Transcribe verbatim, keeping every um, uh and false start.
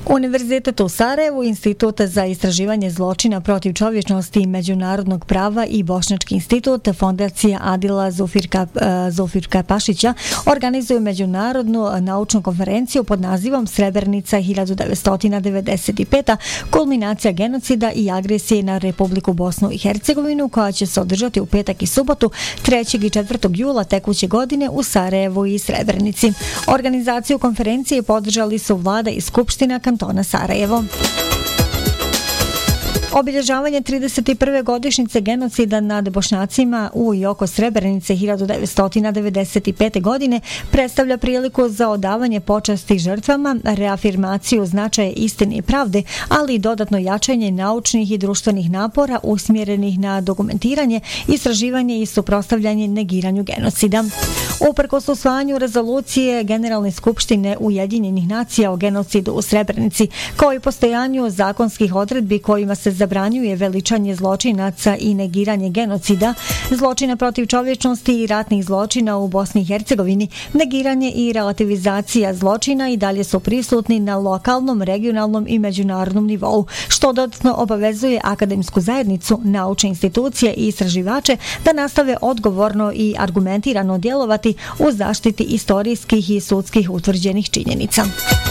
Univerzitet u Sarajevu, Institut za istraživanje zločina protiv čovječnosti i međunarodnog prava i Bošnjački institut, Fondacija Adila Zulfikar, Zulfikar Pašića organizuju međunarodnu naučnu konferenciju pod nazivom Srebrenica hiljadu devetsto devedeset pet. kulminacija genocida i agresije na Republiku Bosnu i Hercegovinu, koja će se održati u petak i subotu trećeg i četvrtog jula tekuće godine u Sarajevu i Srebrenici. Organizaciju konferencije podržali su vlada i skupština kantona Sarajevo. Obilježavanje trideset prve godišnjice genocida nad Bošnjacima u i oko Srebrenice hiljadu devetsto devedeset pete. godine predstavlja priliku za odavanje počasti žrtvama, reafirmaciju značaja istine i pravde, ali i dodatno jačanje naučnih i društvenih napora usmjerenih na dokumentiranje, istraživanje i suprotstavljanje negiranju genocida. Uprkos usvajanju rezolucije Generalne skupštine Ujedinjenih nacija o genocidu u Srebrenici, kao i postojanju zakonskih odredbi kojima se zabranjuje veličanje zločinaca i negiranje genocida, zločina protiv čovječnosti i ratnih zločina u Bosni i Hercegovini, negiranje i relativizacija zločina i dalje su prisutni na lokalnom, regionalnom i međunarodnom nivou, što dodatno obavezuje akademsku zajednicu, naučne institucije i istraživače da nastave odgovorno i argumentirano djelovati u zaštiti istorijskih i sudskih utvrđenih činjenica.